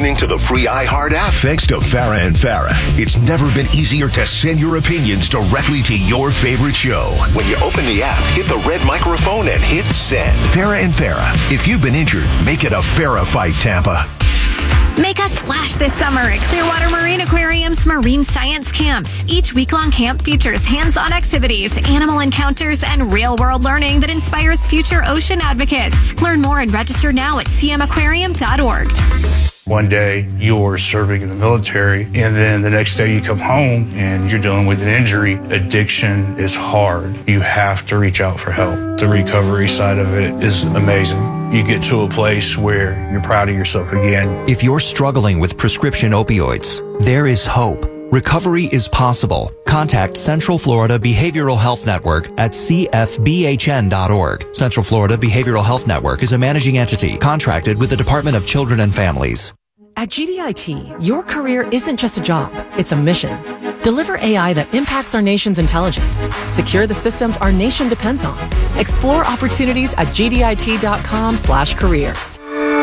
listening to the free iHeart app. Thanks to Farah and Farah, it's never been easier to send your opinions directly to your favorite show. When you open the app, hit the red microphone and hit send. Farah and Farah, if you've been injured, make it a Farah fight, Tampa. Make a splash this summer at Clearwater Marine Aquarium's Marine Science Camps. Each week-long camp features hands-on activities, animal encounters, and real-world learning that inspires future ocean advocates. Learn more and register now at cmaquarium.org. One day you're serving in the military, and then the next day you come home and you're dealing with an injury. Addiction is hard. You have to reach out for help. The recovery side of it is amazing. You get to a place where you're proud of yourself again. If you're struggling with prescription opioids, there is hope. Recovery is possible. Contact Central Florida Behavioral Health Network at cfbhn.org. Central Florida Behavioral Health Network is a managing entity contracted with the Department of Children and Families. At GDIT, your career isn't just a job, it's a mission. Deliver AI that impacts our nation's intelligence. Secure the systems our nation depends on. Explore opportunities at gdit.com/careers.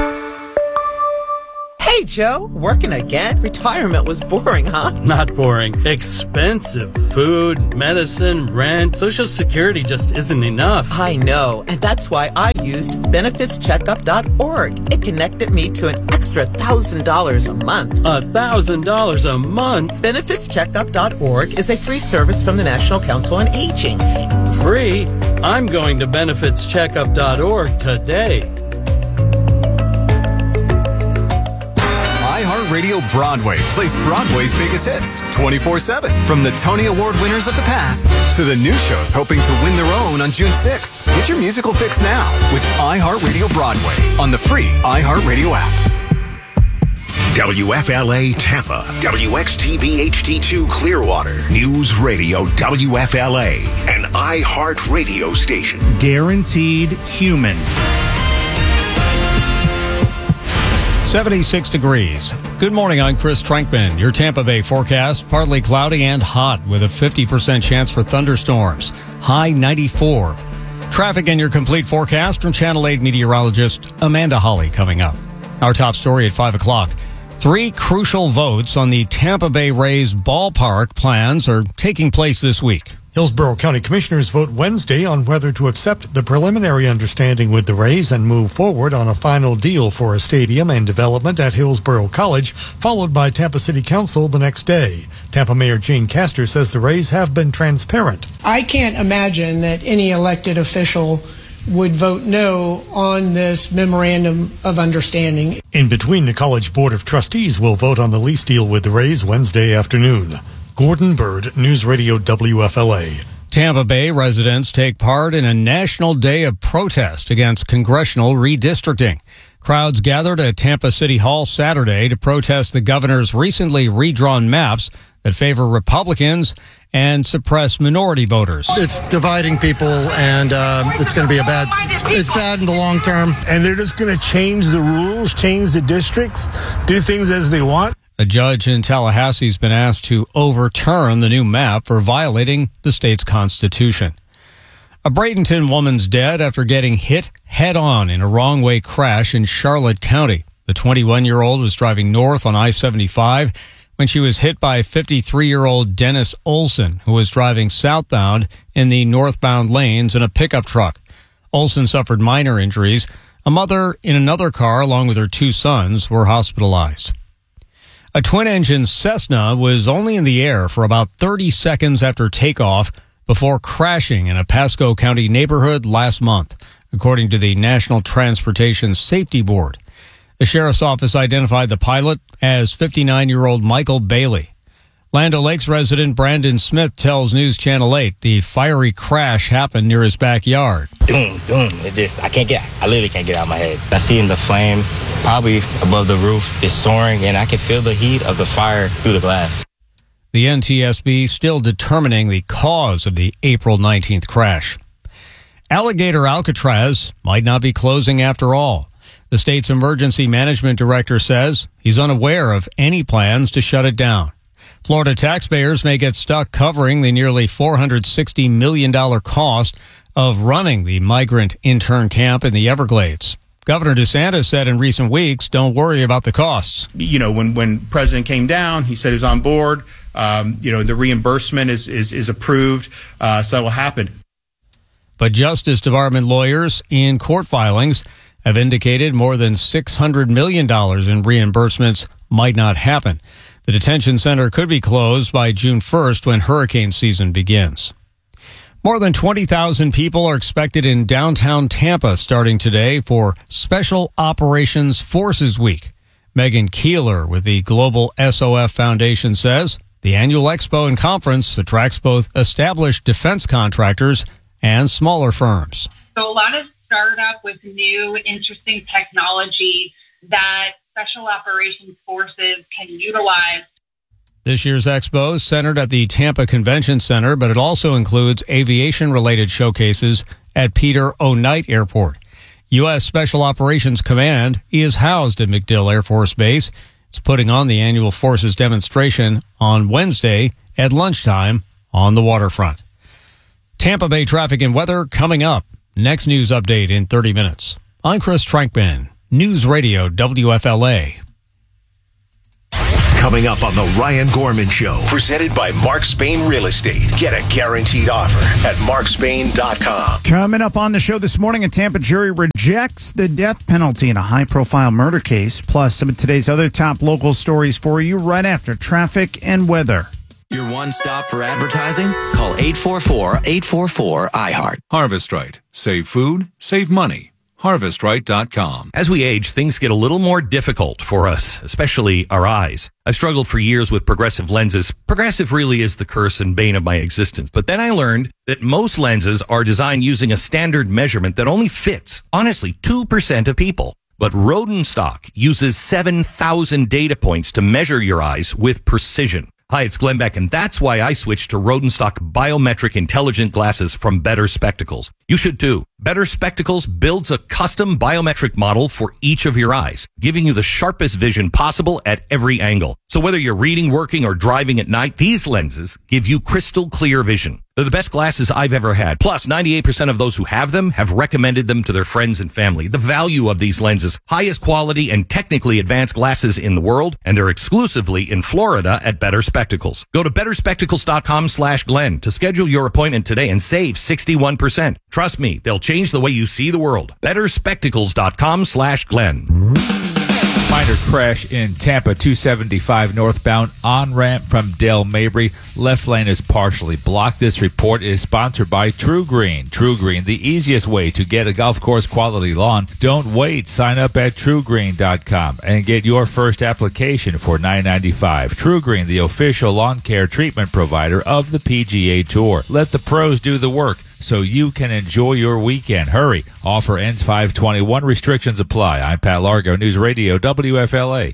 Hey, Joe, working again? Retirement was boring, huh? Not boring. Expensive. Food, medicine, rent. Social Security just isn't enough. I know, and that's why I used benefitscheckup.org. It connected me to an extra $1,000 a month. $1,000 a month? Benefitscheckup.org is a free service from the National Council on Aging. Free? I'm going to benefitscheckup.org today. iHeartRadio Broadway plays Broadway's biggest hits 24/7. From the Tony Award winners of the past to the new shows hoping to win their own on June 6th. Get your musical fix now with iHeartRadio Broadway on the free iHeartRadio app. WFLA Tampa, WXTV HD2 Clearwater, News Radio WFLA, an iHeart radio station. Guaranteed human. 76 degrees. Good morning, I'm Chris Trankman. Your Tampa Bay forecast, partly cloudy and hot with a 50% chance for thunderstorms. High 94. Traffic and your complete forecast from Channel 8 meteorologist Amanda Hawley coming up. Our top story at 5 o'clock. 3 crucial votes on the Tampa Bay Rays ballpark plans are taking place this week. Hillsborough County Commissioners vote Wednesday on whether to accept the preliminary understanding with the Rays and move forward on a final deal for a stadium and development at Hillsborough College, followed by Tampa City Council the next day. Tampa Mayor Jane Castor says the Rays have been transparent. I can't imagine that any elected official would vote no on this memorandum of understanding. In between, the College Board of Trustees will vote on the lease deal with the Rays Wednesday afternoon. Gordon Bird, News Radio WFLA. Tampa Bay residents take part in a national day of protest against congressional redistricting. Crowds gathered at Tampa City Hall Saturday to protest the governor's recently redrawn maps that favor Republicans and suppress minority voters. It's dividing people, and it's going to be it's bad in the long term. And they're just going to change the rules, change the districts, do things as they want. A judge in Tallahassee has been asked to overturn the new map for violating the state's constitution. A Bradenton woman's dead after getting hit head-on in a wrong-way crash in Charlotte County. The 21-year-old was driving north on I-75 when she was hit by 53-year-old Dennis Olson, who was driving southbound in the northbound lanes in a pickup truck. Olson suffered minor injuries. A mother in another car, along with her 2 sons, were hospitalized. A twin-engine Cessna was only in the air for about 30 seconds after takeoff before crashing in a Pasco County neighborhood last month, according to the National Transportation Safety Board. The sheriff's office identified the pilot as 59-year-old Michael Bailey. Land O'Lakes resident Brandon Smith tells News Channel 8 the fiery crash happened near his backyard. Boom, boom. I literally can't get out of my head. I see the flame probably above the roof. It's soaring, and I can feel the heat of the fire through the glass. The NTSB still determining the cause of the April 19th crash. Alligator Alcatraz might not be closing after all. The state's emergency management director says he's unaware of any plans to shut it down. Florida taxpayers may get stuck covering the nearly $460 million cost of running the migrant intern camp in the Everglades. Governor DeSantis said in recent weeks, don't worry about the costs. You know, when President came down, he said he was on board. The reimbursement is approved, so that will happen. But Justice Department lawyers in court filings have indicated more than $600 million in reimbursements might not happen. The detention center could be closed by June 1st when hurricane season begins. More than 20,000 people are expected in downtown Tampa starting today for Special Operations Forces Week. Megan Keeler with the Global SOF Foundation says the annual expo and conference attracts both established defense contractors and smaller firms. So a lot of startup with new, interesting technology that Special Operations Forces can utilize. This year's expo is centered at the Tampa Convention Center, but it also includes aviation-related showcases at Peter O. Knight Airport. U.S. Special Operations Command is housed at MacDill Air Force Base. It's putting on the annual forces demonstration on Wednesday at lunchtime on the waterfront. Tampa Bay traffic and weather coming up. Next news update in 30 minutes. I'm Chris Trankman, News Radio WFLA. Coming up on the Ryan Gorman Show, presented by Mark Spain Real Estate. Get a guaranteed offer at markspain.com. Coming up on the show this morning, a Tampa jury rejects the death penalty in a high-profile murder case, plus some of today's other top local stories for you right after traffic and weather. Your one stop for advertising? Call 844-844-IHEART. Harvest Right. Save food, save money. HarvestRight.com. As we age, things get a little more difficult for us, especially our eyes. I've struggled for years with progressive lenses. Progressive really is the curse and bane of my existence. But then I learned that most lenses are designed using a standard measurement that only fits, honestly, 2% of people. But Rodenstock uses 7,000 data points to measure your eyes with precision. Hi, it's Glenn Beck, and that's why I switched to Rodenstock Biometric Intelligent Glasses from Better Spectacles. You should too. Better Spectacles builds a custom biometric model for each of your eyes, giving you the sharpest vision possible at every angle. So whether you're reading, working, or driving at night, these lenses give you crystal clear vision. They're the best glasses I've ever had. Plus, 98% of those who have them have recommended them to their friends and family. The value of these lenses, highest quality and technically advanced glasses in the world, and they're exclusively in Florida at Better Spectacles. Go to betterspectacles.com/Glenn to schedule your appointment today and save 61%. Trust me, they'll change the way you see the world. betterspectacles.com/Glenn. Minor crash in Tampa, 275 northbound, on-ramp from Dale Mabry. Left lane is partially blocked. This report is sponsored by True Green. True Green, the easiest way to get a golf course quality lawn. Don't wait. Sign up at TrueGreen.com and get your first application for $9.95. True Green, the official lawn care treatment provider of the PGA Tour. Let the pros do the work so you can enjoy your weekend. Hurry. Offer ends 5/21. Restrictions apply. I'm Pat Largo, News Radio WFLA.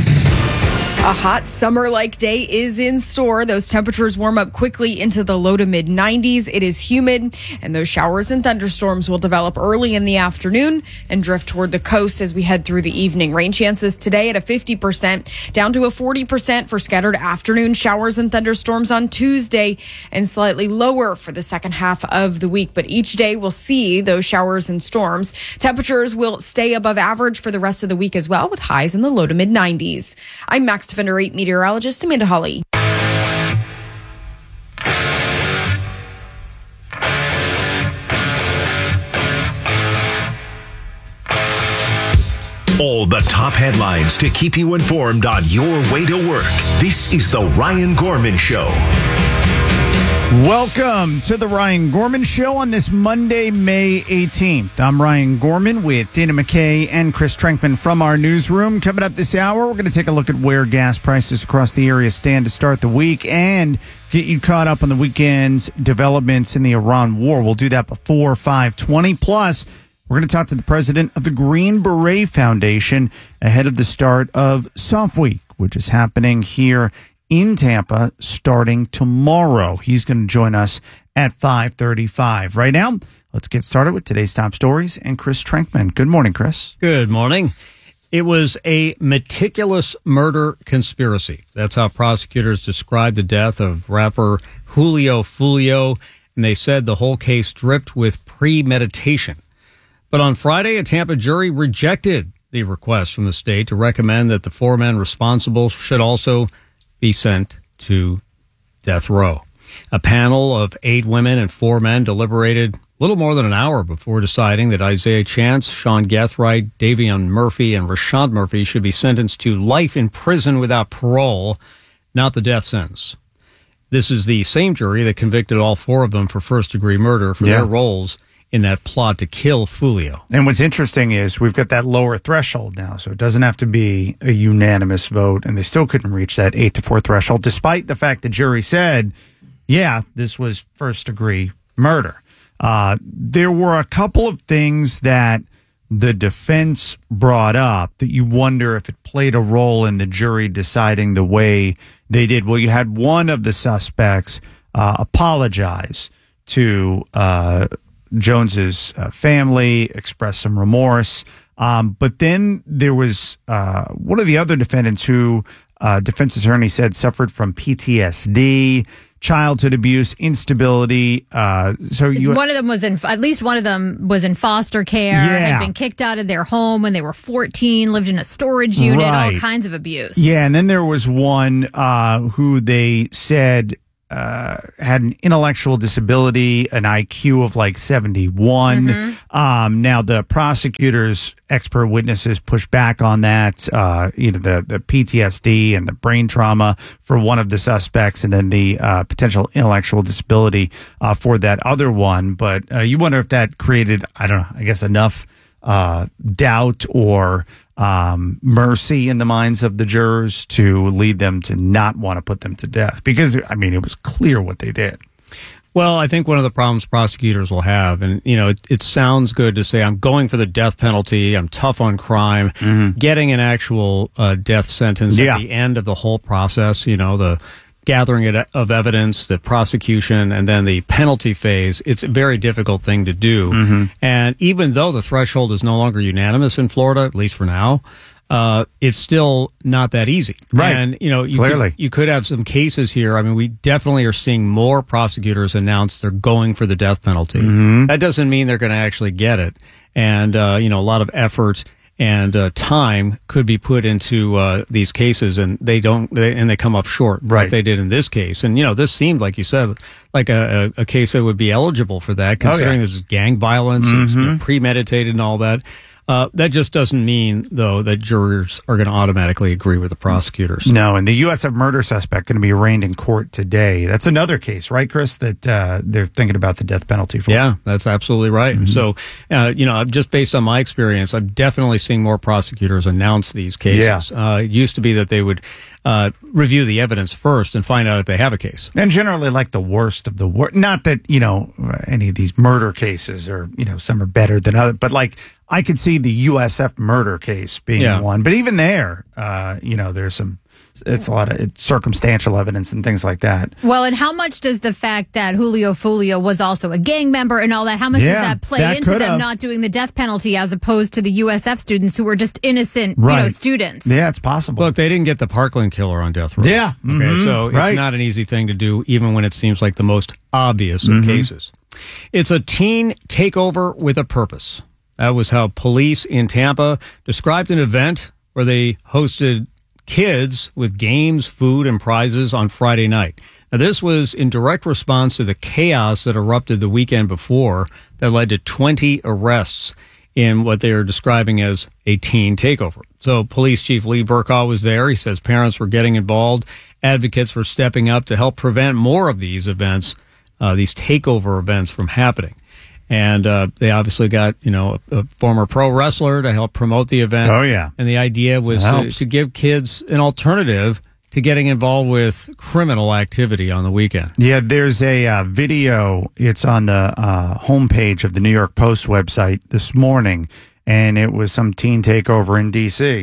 A hot summer-like day is in store. Those temperatures warm up quickly into the low to mid-90s. It is humid, and those showers and thunderstorms will develop early in the afternoon and drift toward the coast as we head through the evening. Rain chances today at a 50%, down to a 40% for scattered afternoon showers and thunderstorms on Tuesday, and slightly lower for the second half of the week. But each day we'll see those showers and storms. Temperatures will stay above average for the rest of the week as well, with highs in the low to mid-90s. I'm Max Defender 8 meteorologist Amanda Hawley. All the top headlines to keep you informed on your way to work. This is the Ryan Gorman Show. Welcome to the Ryan Gorman Show on this Monday, May 18th. I'm Ryan Gorman with Dana McKay and Chris Trankman from our newsroom. Coming up this hour, we're going to take a look at where gas prices across the area stand to start the week and get you caught up on the weekend's developments in the Iran war. We'll do that before 5:20. Plus, we're going to talk to the president of the Green Beret Foundation ahead of the start of Soft Week, which is happening here in Tampa starting tomorrow. He's going to join us at 5:35. Right now, let's get started with today's top stories and Chris Trankman. Good morning, Chris. Good morning. It was a meticulous murder conspiracy. That's how prosecutors described the death of rapper Julio Fulio, and they said the whole case dripped with premeditation. But on Friday, a Tampa jury rejected the request from the state to recommend that the 4 men responsible should also be sent to death row. A panel of 8 women and 4 men deliberated a little more than an hour before deciding that Isaiah Chance, Sean Gethright, Davion Murphy, and Rashad Murphy should be sentenced to life in prison without parole, not the death sentence. This is the same jury that convicted all 4 of them for first-degree murder for their roles in that plot to kill Fulio. And what's interesting is we've got that lower threshold now, so it doesn't have to be a unanimous vote, and they still couldn't reach that 8-4 threshold, despite the fact the jury said, yeah, this was first-degree murder. There were a couple of things that the defense brought up that you wonder if it played a role in the jury deciding the way they did. Well, you had one of the suspects apologize to Jones's family, express some remorse. But then there was one of the other defendants who defense attorney said suffered from PTSD, childhood abuse, instability. So one of them was at least one of them was in foster care, had been kicked out of their home when they were 14, lived in a storage unit, all kinds of abuse. Yeah, and then there was one who they said had an intellectual disability, an IQ of like 71. Now the prosecutor's expert witnesses pushed back on that, the PTSD and the brain trauma for one of the suspects, and then the potential intellectual disability for that other one. But you wonder if that created, enough doubt or mercy in the minds of the jurors to lead them to not want to put them to death, because it was clear what they did. Well, I think one of the problems prosecutors will have, and it sounds good to say I'm going for the death penalty, I'm tough on crime, getting an actual death sentence at the end of the whole process, the gathering of evidence, the prosecution, and then the penalty phase, it's a very difficult thing to do. And even though the threshold is no longer unanimous in Florida, at least for now, it's still not that easy. Right. And, clearly you could have some cases here. We definitely are seeing more prosecutors announce they're going for the death penalty. That doesn't mean they're going to actually get it. And, a lot of effort and time could be put into these cases, and they come up short, like they did in this case. And this seemed, like you said, like a case that would be eligible for that, considering this is gang violence, it's premeditated, and all that. That just doesn't mean, though, that jurors are going to automatically agree with the prosecutors. No, and the USF murder suspect going to be arraigned in court today. That's another case, right, Chris, that they're thinking about the death penalty for. Yeah, that's absolutely right. So, just based on my experience, I'm definitely seeing more prosecutors announce these cases. It used to be that they would review the evidence first and find out if they have a case. And generally like the worst of the worst. Not that, any of these murder cases are, some are better than others, but like I could see the USF murder case being one. But even there, there's it's a lot of circumstantial evidence and things like that. Well, and how much does the fact that Julio Fulio was also a gang member and all that, how much does that play into them not doing the death penalty as opposed to the USF students who were just innocent, students? Yeah, it's possible. Look, they didn't get the Parkland killer on death row. Yeah. Okay, so it's not an easy thing to do, even when it seems like the most obvious of cases. It's a teen takeover with a purpose. That was how police in Tampa described an event where they hosted kids with games, food, and prizes on Friday night. Now, this was in direct response to the chaos that erupted the weekend before that led to 20 arrests in what they are describing as a teen takeover. So Police Chief Lee Burkaw was there. He says parents were getting involved. Advocates were stepping up to help prevent more of these events, these takeover events, from happening. And they obviously got, a former pro wrestler to help promote the event. Oh, yeah. And the idea was to give kids an alternative to getting involved with criminal activity on the weekend. Yeah, there's a video. It's on the homepage of the New York Post website this morning, and it was some teen takeover in D.C.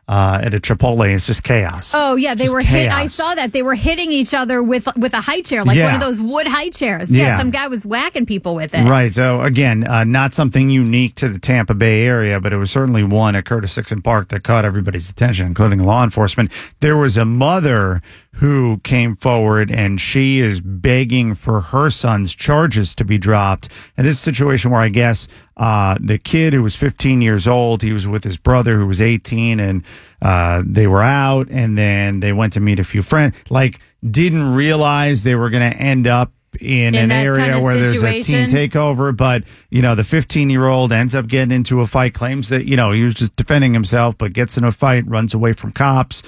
at a Chipotle. It's just chaos. Oh yeah, they just were hit. I saw that they were hitting each other with a high chair, like one of those wood high chairs. Yeah, some guy was whacking people with it. Right. So again, not something unique to the Tampa Bay area, but it was certainly one at Curtis Sixon Park that caught everybody's attention, including law enforcement. There was a mother who came forward, and she is begging for her son's charges to be dropped. And this is a situation where I guess the kid who was 15 years old, he was with his brother who was 18, and they were out, and then they went to meet a few friends. Like, didn't realize they were going to end up in an area kind of where there's a teen takeover, but the 15-year-old ends up getting into a fight, claims that he was just defending himself, but gets in a fight, runs away from cops.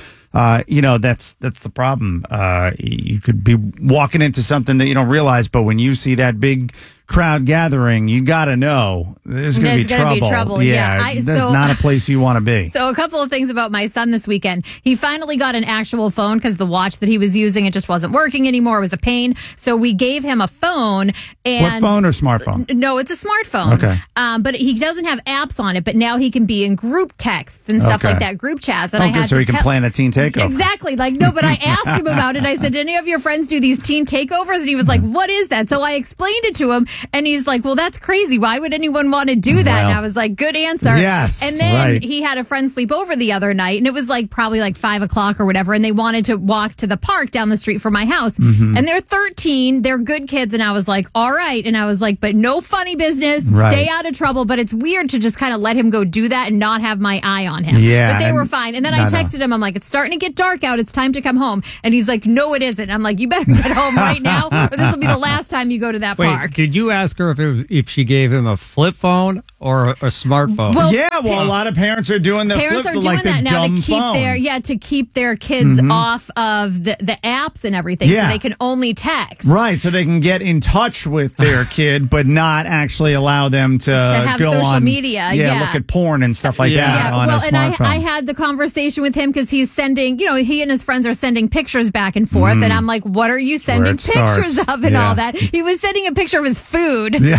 That's the problem. You could be walking into something that you don't realize, but when you see that big crowd gathering, you got to know there's going to be trouble. Yeah, that's not a place you want to be. So a couple of things about my son this weekend. He finally got an actual phone because the watch that he was using, it just wasn't working anymore. It was a pain. So we gave him a phone. Flip phone or smartphone? No, it's a smartphone. Okay. But he doesn't have apps on it, but now he can be in group texts and stuff like that, group chats. And I had so he can plan a teen takeover. Exactly. No, but I asked him about it. I said, do any of your friends do these teen takeovers? And he was like, what is that? So I explained it to him. And he's like, well, that's crazy. Why would anyone want to do that? And I was like, good answer. Yes. And then he had a friend sleep over the other night, and it was probably 5 o'clock or whatever. And they wanted to walk to the park down the street from my house. Mm-hmm. And they're 13. They're good kids. And I was like, all right. And I was like, but no funny business. Right. Stay out of trouble. But it's weird to just kind of let him go do that and not have my eye on him. Yeah. But they were fine. And then I texted him. I'm like, it's starting to get dark out. It's time to come home. And he's like, no, it isn't. I'm like, you better get home right now, or this will be the last time you go to that park. Did you ask her if she gave him a flip phone or a smartphone? Well, a lot of parents are doing the parents flip, are doing that now to keep phone. To keep their kids off of the apps and everything, so they can only text. Right, so they can get in touch with their kid, but not actually allow them to have go social on, media. Look at porn and stuff like that on a smartphone. And I had the conversation with him because he's sending, he and his friends are sending pictures back and forth, and I'm like, what are you sending pictures of and all that? He was sending a picture of his food. Yeah.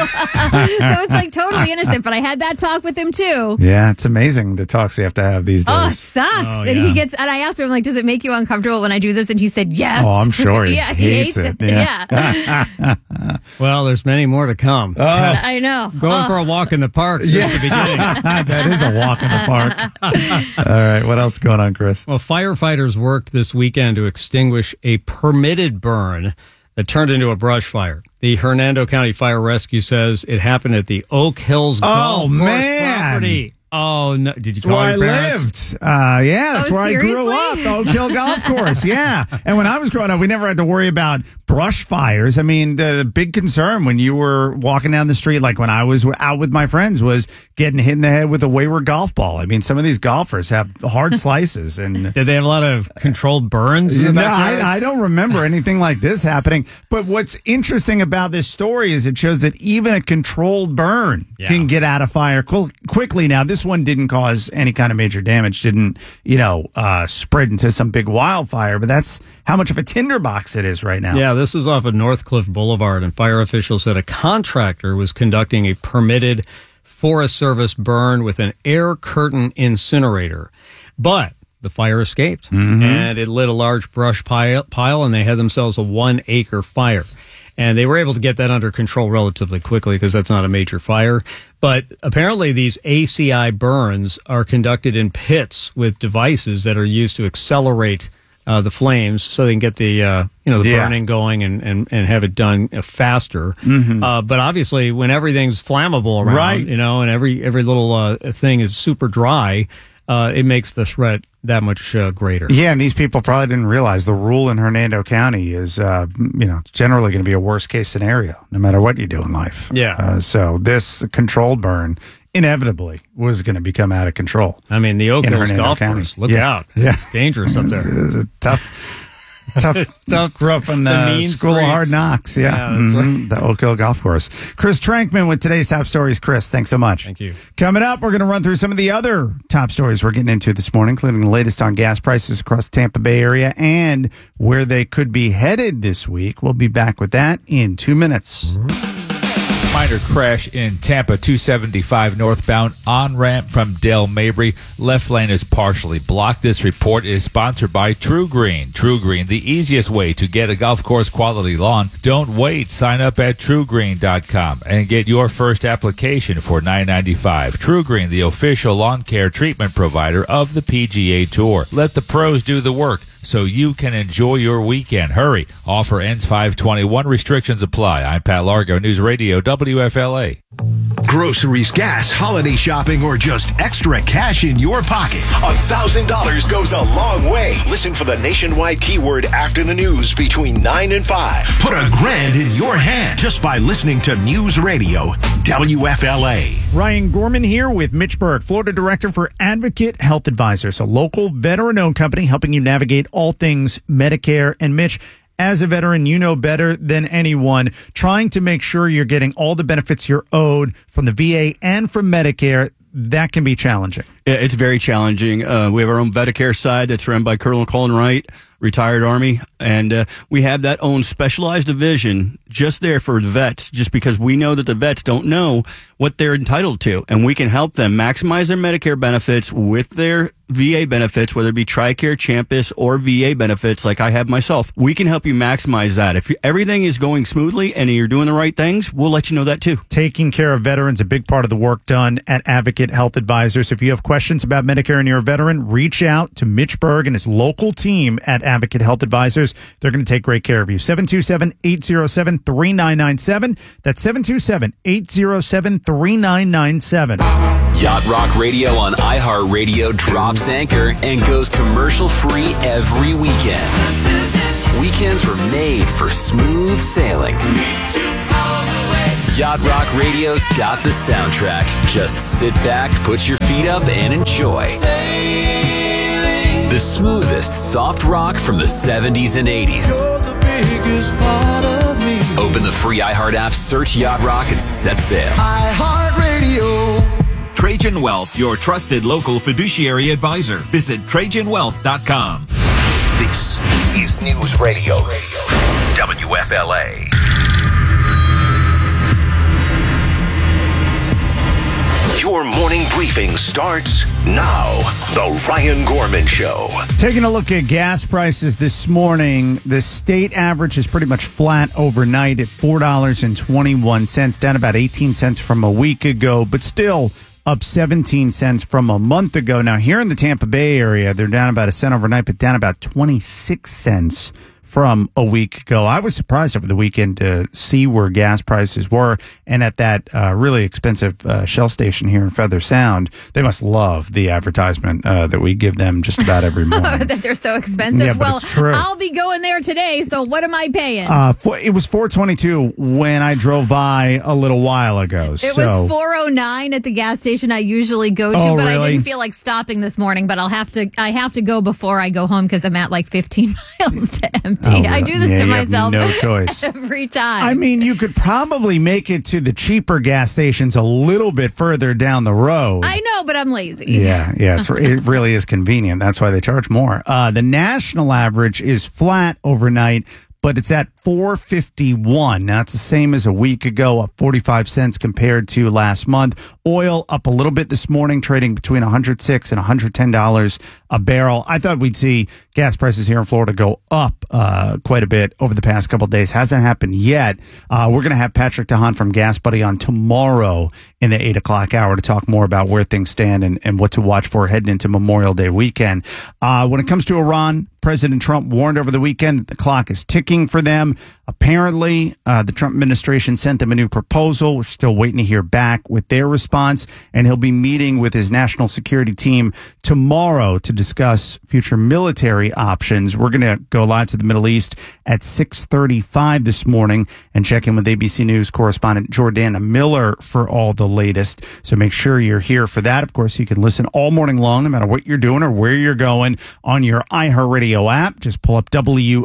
So it's totally innocent, but I had that talk with him too. Yeah, it's amazing the talks you have to have these days. Oh, it sucks. And I asked him, does it make you uncomfortable when I do this? And he said, yes. Oh, I'm sure. He hates it. Yeah. Well, there's many more to come. I know. Going for a walk in the park is just the beginning. That is a walk in the park. All right. What else is going on, Chris? Well, firefighters worked this weekend to extinguish a permitted burn that turned into a brush fire. The Hernando County Fire Rescue says it happened at the Oak Hills Golf Course property. Oh, no. Did you call your parents? Lived. That's where I grew up. The Oak Hill Golf Course. Yeah. And when I was growing up, we never had to worry about brush fires. I mean, the big concern when you were walking down the street, like when I was out with my friends, was getting hit in the head with a wayward golf ball. I mean, some of these golfers have hard slices. And did they have a lot of controlled burns? I don't remember anything like this happening. But what's interesting about this story is it shows that even a controlled burn can get out of fire quickly. Now, this one didn't cause any kind of major damage, didn't, spread into some big wildfire, but that's how much of a tinderbox it is right now. Yeah, this is off of Northcliffe Boulevard, and fire officials said a contractor was conducting a permitted Forest Service burn with an air curtain incinerator. But the fire escaped, and it lit a large brush pile, and they had themselves a 1-acre fire. And they were able to get that under control relatively quickly because that's not a major fire. But apparently these ACI burns are conducted in pits with devices that are used to accelerate the flames so they can get the burning going and have it done faster. But obviously when everything's flammable around, and every little thing is super dry, it makes the threat that much greater. Yeah, and these people probably didn't realize the rule in Hernando County is, generally going to be a worst case scenario, no matter what you do in life. Yeah. So this controlled burn inevitably was going to become out of control. I mean, the Oak Hills Golf Course, look out. It's dangerous up there. It's a tough. Grew up in the School of Hard Knocks. Yeah. That's right. The Oak Hill Golf Course. Chris Trankman with today's top stories. Chris, thanks so much. Thank you. Coming up, we're going to run through some of the other top stories we're getting into this morning, including the latest on gas prices across the Tampa Bay area and where they could be headed this week. We'll be back with that in 2 minutes. Minor minor crash in Tampa 275 northbound on ramp from Dale Mabry. Left lane is partially blocked. This report is sponsored by True Green. True Green, the easiest way to get a golf course quality lawn. Don't wait. Sign up at TrueGreen.com and get your first application for $9.95. True Green, the official lawn care treatment provider of the PGA Tour. Let the pros do the work so you can enjoy your weekend. Hurry. Offer ends 5/21. Restrictions apply. I'm Pat Largo, News Radio WFLA. Groceries, gas, holiday shopping, or just extra cash in your pocket. $1,000 goes a long way. Listen for the nationwide keyword after the news between 9 and 5. Put $1,000 in your hand just by listening to News Radio WFLA. Ryan Gorman here with Mitch Berg, Florida Director for Advocate Health Advisors, a local veteran-owned company helping you navigate all things Medicare. And Mitch, as a veteran, you know better than anyone, trying to make sure you're getting all the benefits you're owed from the VA and from Medicare, that can be challenging. It's very challenging. We have our own Medicare side that's run by Colonel Colin Wright, retired Army, and we have that own specialized division just there for the vets, just because we know that the vets don't know what they're entitled to, and we can help them maximize their Medicare benefits with their VA benefits, whether it be TRICARE, Champus, or VA benefits like I have myself. We can help you maximize that. If everything is going smoothly and you're doing the right things, we'll let you know that too. Taking care of veterans, a big part of the work done at Advocate Health Advisors. If you have questions about Medicare and you're a veteran, reach out to Mitch Berg and his local team at Advocate Health Advisors. They're going to take great care of you. 727-807-3997. That's 727-807-3997. Yacht Rock Radio on iHeartRadio drops anchor and goes commercial free every weekend. Weekends were made for smooth sailing. Yacht Rock Radio's got the soundtrack. Just sit back, put your feet up, and enjoy. The smoothest soft rock from the 70s and 80s. Open the free iHeart app, search Yacht Rock, and set sail. iHeartRadio. Trajan Wealth, your trusted local fiduciary advisor. Visit TrajanWealth.com. This is News Radio WFLA. Your morning briefing starts now. The Ryan Gorman Show. Taking a look at gas prices this morning, the state average is pretty much flat overnight at $4.21, down about 18 cents from a week ago, but still up 17 cents from a month ago. Now, here in the Tampa Bay area, they're down about a cent overnight, but down about 26 cents from a week ago. I was surprised over the weekend to see where gas prices were, and at that really expensive Shell station here in Feather Sound, they must love the advertisement that we give them just about every morning. That they're so expensive. Yeah, well, it's true. I'll be going there today, so what am I paying? It was $4.22 when I drove by a little while ago. It was $4.09 at the gas station I usually go to, but really? I didn't feel like stopping this morning. But I have to go before I go home because I'm at like 15 miles to empty. I do this to myself no choice. every time. I mean, you could probably make it to the cheaper gas stations a little bit further down the road. I know, but I'm lazy. Yeah, it really is convenient. That's why they charge more. The national average is flat overnight, but it's at $4.51. Now, it's the same as a week ago, up 45 cents compared to last month. Oil up a little bit this morning, trading between $106 and $110 a barrel. I thought we'd see gas prices here in Florida go up quite a bit over the past couple of days. Hasn't happened yet. We're going to have Patrick DeHaan from Gas Buddy on tomorrow in the 8 o'clock hour to talk more about where things stand and what to watch for heading into Memorial Day weekend. When it comes to Iran, President Trump warned over the weekend that the clock is ticking for them. Apparently, the Trump administration sent them a new proposal. We're still waiting to hear back with their response, and he'll be meeting with his national security team tomorrow to discuss future military options. We're going to go live to the Middle East at 6:35 this morning and check in with ABC News correspondent Jordana Miller for all the latest. So make sure you're here for that. Of course, you can listen all morning long, no matter what you're doing or where you're going, on your iHeartRadio app. Just pull up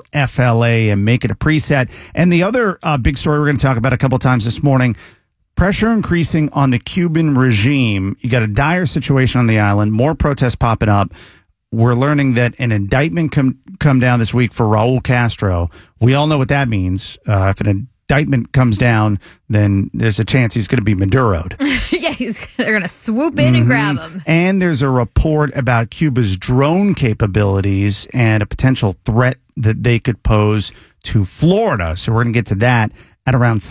WFLA and make it a preset. And the other big story we're going to talk about a couple times this morning, pressure increasing on the Cuban regime. You got a dire situation on the island, more protests popping up. We're learning that an indictment come down this week for Raul Castro. We all know what that means. If an indictment comes down, then there's a chance he's going to be Maduro'd. Yeah, they're going to swoop in and grab him. And there's a report about Cuba's drone capabilities and a potential threat that they could pose to Florida. So we're going to get to that at around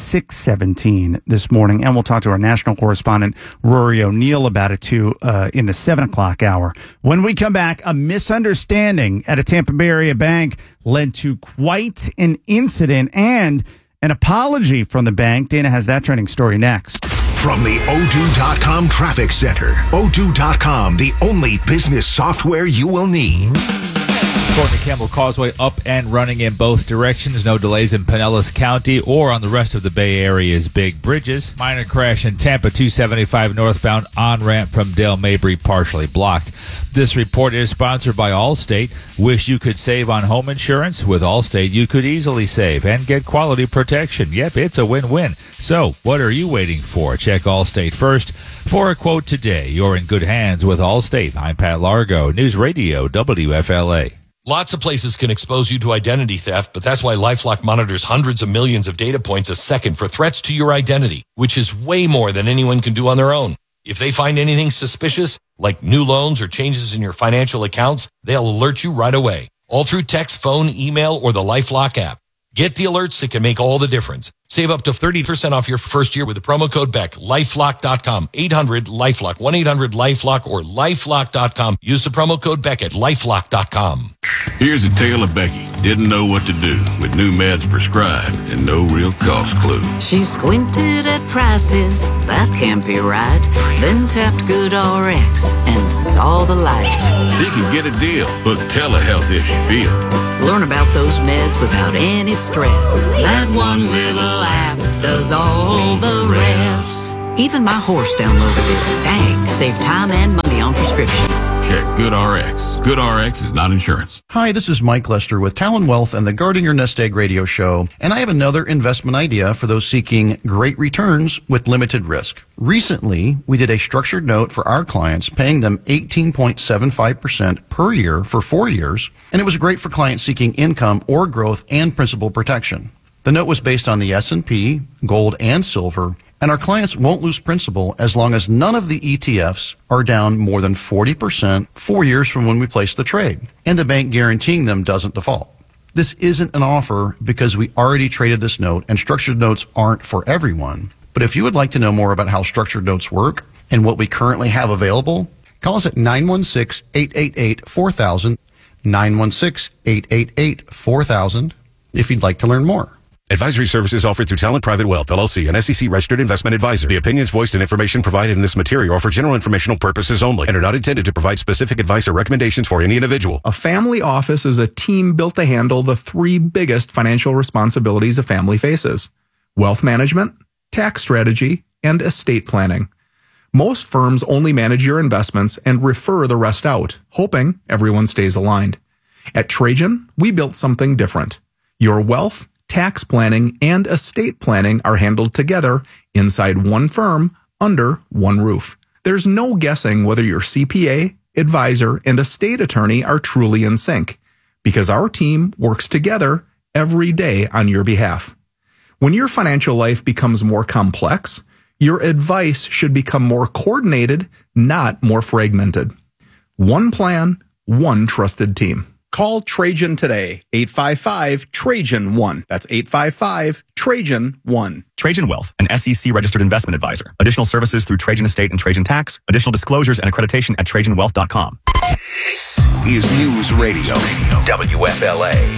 6:17 this morning. And we'll talk to our national correspondent, Rory O'Neill, about it too in the 7 o'clock hour. When we come back, a misunderstanding at a Tampa Bay area bank led to quite an incident and an apology from the bank. Dana has that trending story next. From the O2.com Traffic Center, O2.com, the only business software you will need. According to Campbell Causeway, up and running in both directions. No delays in Pinellas County or on the rest of the Bay Area's big bridges. Minor crash in Tampa 275 northbound on-ramp from Dale Mabry partially blocked. This report is sponsored by Allstate. Wish you could save on home insurance? With Allstate, you could easily save and get quality protection. Yep, it's a win-win. So, what are you waiting for? Check Allstate first. For a quote today, you're in good hands with Allstate. I'm Pat Largo, News Radio WFLA. Lots of places can expose you to identity theft, but that's why LifeLock monitors hundreds of millions of data points a second for threats to your identity, which is way more than anyone can do on their own. If they find anything suspicious, like new loans or changes in your financial accounts, they'll alert you right away, all through text, phone, email, or the LifeLock app. Get the alerts that can make all the difference. Save up to 30% off your first year with the promo code BECK. LifeLock.com, 800-LifeLock, 1-800-LifeLock, or LifeLock.com. Use the promo code BECK at LifeLock.com. Here's a tale of Becky. Didn't know what to do with new meds prescribed and no real cost clue. She squinted at prices, that can't be right. Then tapped GoodRx and saw the light. She could get a deal. Book telehealth if she feel. Learn about those meds without any stress. That one little app does all the rest. Even my horse downloaded it. Dang, save time and money on prescriptions. Check GoodRx. GoodRx is not insurance. Hi, this is Mike Lester with Talon Wealth and the Guarding Your Nest Egg radio show, and I have another investment idea for those seeking great returns with limited risk. Recently, we did a structured note for our clients, paying them 18.75% per year for 4 years, and it was great for clients seeking income or growth and principal protection. The note was based on the S&P, gold, and silver, and our clients won't lose principal as long as none of the ETFs are down more than 40% 4 years from when we place the trade, and the bank guaranteeing them doesn't default. This isn't an offer because we already traded this note, and structured notes aren't for everyone. But if you would like to know more about how structured notes work and what we currently have available, call us at 916-888-4000, 916-888-4000 if you'd like to learn more. Advisory services offered through Talent Private Wealth, LLC, an SEC-registered investment advisor. The opinions voiced and information provided in this material are for general informational purposes only and are not intended to provide specific advice or recommendations for any individual. A family office is a team built to handle the three biggest financial responsibilities a family faces: wealth management, tax strategy, and estate planning. Most firms only manage your investments and refer the rest out, hoping everyone stays aligned. At Trajan, we built something different. Your wealth, tax planning, and estate planning are handled together inside one firm under one roof. There's no guessing whether your CPA, advisor, and estate attorney are truly in sync, because our team works together every day on your behalf. When your financial life becomes more complex, your advice should become more coordinated, not more fragmented. One plan, one trusted team. Call Trajan today, 855-TRAJAN-1. That's 855-TRAJAN-1. Trajan Wealth, an SEC-registered investment advisor. Additional services through Trajan Estate and Trajan Tax. Additional disclosures and accreditation at TrajanWealth.com. This is News Radio, WFLA.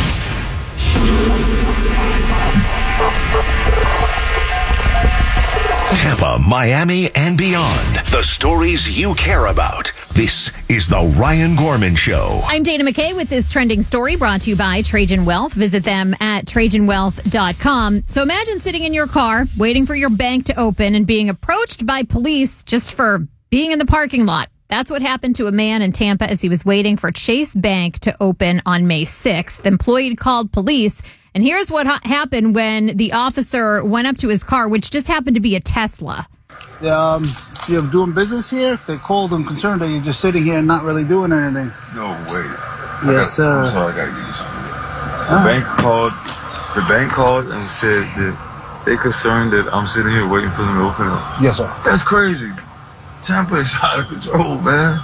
Tampa, Miami, and beyond. The stories you care about. This is the Ryan Gorman Show. I'm Dana McKay with this trending story brought to you by Trajan Wealth. Visit them at TrajanWealth.com. So imagine sitting in your car, waiting for your bank to open and being approached by police just for being in the parking lot. That's what happened to a man in Tampa as he was waiting for Chase Bank to open on May 6th. The employee called police. And here's what happened when the officer went up to his car, which just happened to be a Tesla. You're doing business here? They called them concerned that you're just sitting here and not really doing anything. No way. Yes, sir. I'm sorry, I got to give you something. The bank called The bank called and said that they concerned that I'm sitting here waiting for them to open up. Yes, sir. That's crazy. Tampa is out of control, man.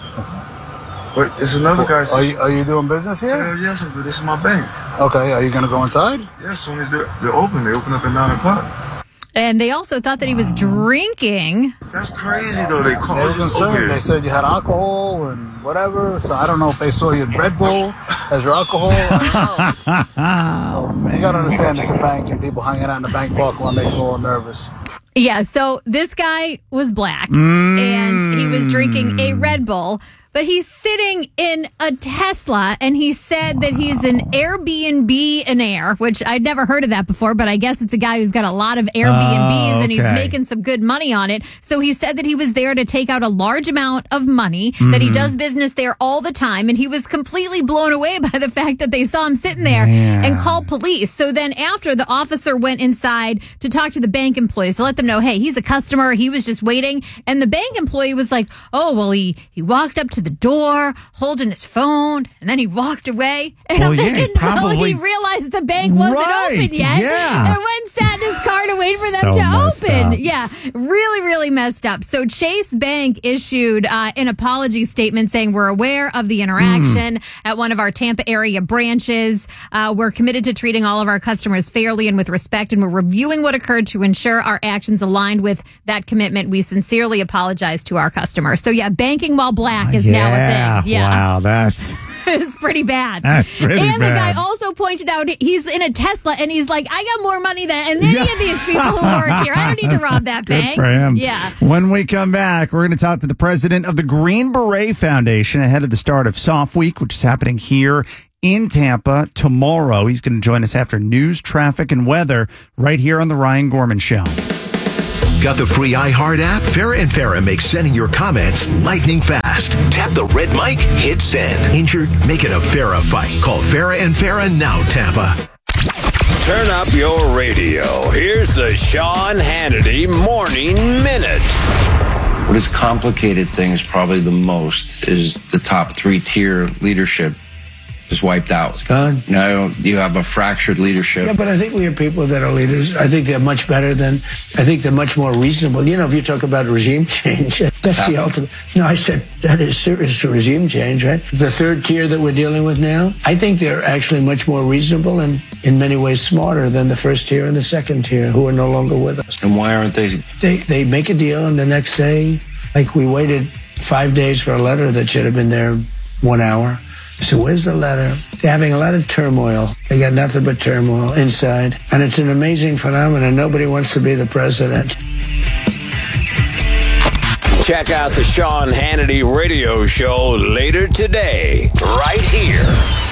But it's another guy. Are you doing business here? Hell yes, I'm doing. This is my bank. Okay, are you going to go inside? Yeah, as soon as they're open, they open up at 9 o'clock. And they also thought that he was drinking. That's crazy, though. They called. They were concerned. Okay. They said you had alcohol and whatever. So I don't know if they saw you in Red Bull as your alcohol. I don't know. Oh, man. You got to understand it's a bank and people hanging out in the bank parking lot makes me a little nervous. Yeah, so this guy was black and he was drinking a Red Bull, but he's sitting in a Tesla and he said that he's an Airbnb-aire, which I'd never heard of that before, but I guess it's a guy who's got a lot of Airbnbs and he's making some good money on it. So he said that he was there to take out a large amount of money, that he does business there all the time, and he was completely blown away by the fact that they saw him sitting there and called police. So then after, the officer went inside to talk to the bank employees to let them know, hey, he's a customer, he was just waiting. And the bank employee was like, oh, well, he walked up to the door holding his phone and then he walked away. And I'm thinking, no, he realized the bank wasn't open yet. And went sat in his car to wait for them to open. up. Yeah, really, really messed up. So Chase Bank issued an apology statement saying we're aware of the interaction at one of our Tampa area branches. We're committed to treating all of our customers fairly and with respect, and we're reviewing what occurred to ensure our actions aligned with that commitment. We sincerely apologize to our customers. So yeah, banking while black is now a thing. Yeah. Wow, that's it's pretty bad. That's really and bad. the guy also pointed out he's in a Tesla and he's like, I got more money than any of these people who work here. I don't need to rob that Good bank. for him. Yeah. When we come back, we're going to talk to the president of the Green Beret Foundation ahead of the start of Soft Week, which is happening here in Tampa tomorrow. He's going to join us after news, traffic, and weather right here on the Ryan Gorman Show. Got the free iHeart app? Farrah and Farrah makes sending your comments lightning fast. Tap the red mic, hit send. Injured? Make it a Farrah fight. Call Farrah and Farrah now, Tampa. Turn up your radio. Here's the Sean Hannity Morning Minute. What has complicated things probably the most is the top 3-tier leadership is wiped out. It's gone. Now you have a fractured leadership. Yeah, but I think we have people that are leaders. I think they're much better than, I think they're much more reasonable. You know, if you talk about regime change, that's the ultimate. No, I said that is serious regime change, right? The 3rd tier that we're dealing with now, I think they're actually much more reasonable and in many ways smarter than the 1st tier and the 2nd tier who are no longer with us. And why aren't they? They make a deal and the next day, like we waited 5 days for a letter that should have been there 1 hour. So where's the letter? They're having a lot of turmoil. They got nothing but turmoil inside. And it's an amazing phenomenon. Nobody wants to be the president. Check out the Sean Hannity radio show later today, right here.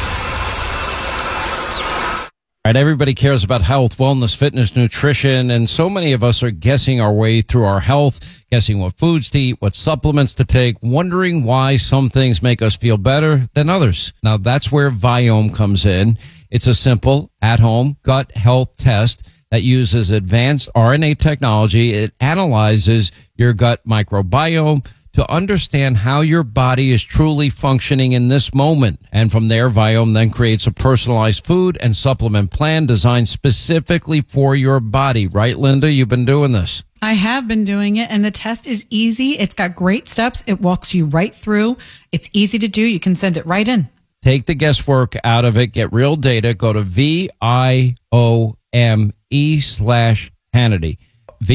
Right, everybody cares about health, wellness, fitness, nutrition, and so many of us are guessing our way through our health, guessing what foods to eat, what supplements to take, wondering why some things make us feel better than others. Now, that's where Viome comes in. It's a simple, at-home gut health test that uses advanced RNA technology. It analyzes your gut microbiome to understand how your body is truly functioning in this moment. And from there, Viome then creates a personalized food and supplement plan designed specifically for your body. Right, Linda? You've been doing this. I have been doing it, and the test is easy. It's got great steps. It walks you right through. It's easy to do. You can send it right in. Take the guesswork out of it. Get real data. Go to VIOME/Hannity.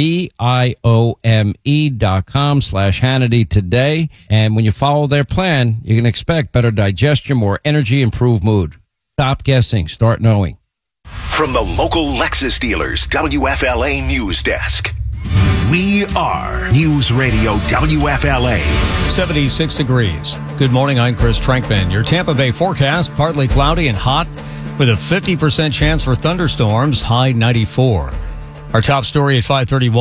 VIOME.com/Hannity today. And when you follow their plan, you can expect better digestion, more energy, improved mood. Stop guessing. Start knowing. From the local Lexus dealers, WFLA News Desk. We are News Radio WFLA. 76 degrees. Good morning, I'm Chris Trankman. Your Tampa Bay forecast, partly cloudy and hot with a 50% chance for thunderstorms, high 94. Our top story at 5:31.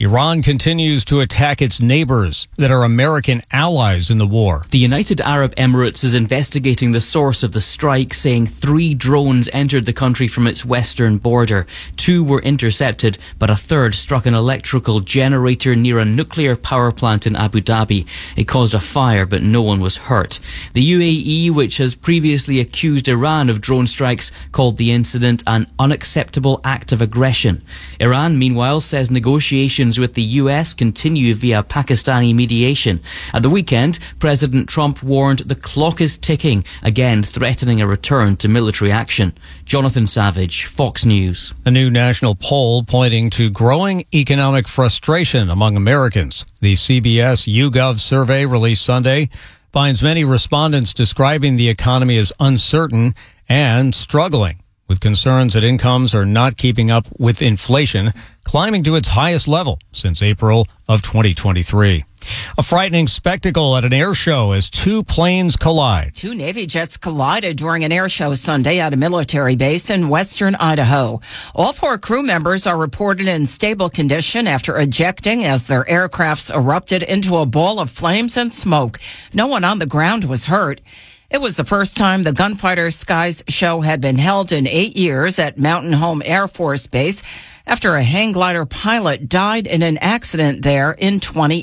Iran continues to attack its neighbors that are American allies in the war. The United Arab Emirates is investigating the source of the strike, saying 3 drones entered the country from its western border. 2 were intercepted, but a third struck an electrical generator near a nuclear power plant in Abu Dhabi. It caused a fire, but no one was hurt. The UAE, which has previously accused Iran of drone strikes, called the incident an unacceptable act of aggression. Iran, meanwhile, says negotiations with the US continue via Pakistani mediation. At the weekend, President Trump warned the clock is ticking, again threatening a return to military action. Jonathan Savage, Fox News. A new national poll pointing to growing economic frustration among Americans. The CBS YouGov survey released Sunday finds many respondents describing the economy as uncertain and struggling, with concerns that incomes are not keeping up with inflation, climbing to its highest level since April of 2023. A frightening spectacle at an air show as 2 planes collide. 2 Navy jets collided during an air show Sunday at a military base in western Idaho. All 4 crew members are reported in stable condition after ejecting as their aircrafts erupted into a ball of flames and smoke. No one on the ground was hurt. It was the first time the Gunfighter Skies show had been held in 8 years at Mountain Home Air Force Base after a hang glider pilot died in an accident there in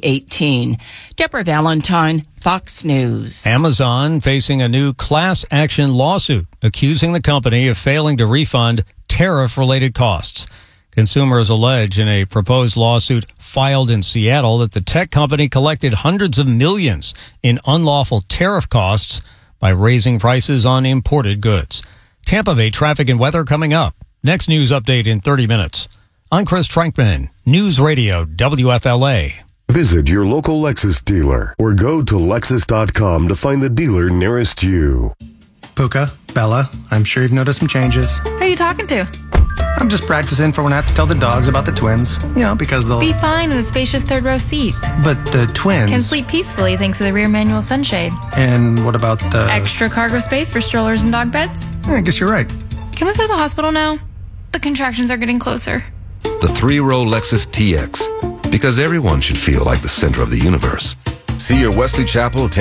2018. Deborah Valentine, Fox News. Amazon facing a new class action lawsuit accusing the company of failing to refund tariff-related costs. Consumers allege in a proposed lawsuit filed in Seattle that the tech company collected hundreds of millions in unlawful tariff costs by raising prices on imported goods. Tampa Bay traffic and weather coming up. Next news update in 30 minutes. I'm Chris Trenkman, News Radio WFLA. Visit your local Lexus dealer or go to Lexus.com to find the dealer nearest you. Puka, Bella, I'm sure you've noticed some changes. Who are you talking to? I'm just practicing for when I have to tell the dogs about the twins. Because they'll be fine in the spacious third row seat. But the twins can sleep peacefully thanks to the rear manual sunshade. And what about the extra cargo space for strollers and dog beds? I guess you're right. Can we go to the hospital now? The contractions are getting closer. The 3-row Lexus TX. Because everyone should feel like the center of the universe. See your Wesley Chapel